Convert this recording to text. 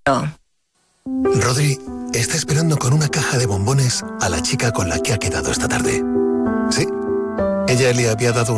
Rodri está esperando con una caja de bombones a la chica con la que ha quedado esta tarde. Sí, ella le había dado